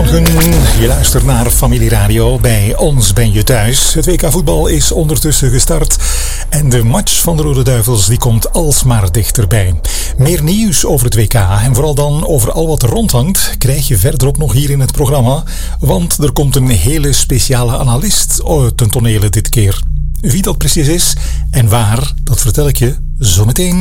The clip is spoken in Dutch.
Goedemorgen, je luistert naar Familie Radio. Bij ons ben je thuis. Het WK voetbal is ondertussen gestart en de match van de Rode Duivels die komt alsmaar dichterbij. Meer nieuws over het WK en vooral dan over al wat er rondhangt krijg je verderop nog hier in het programma, want er komt een hele speciale analist ten tonele dit keer. Wie dat precies is en waar, dat vertel ik je zo meteen.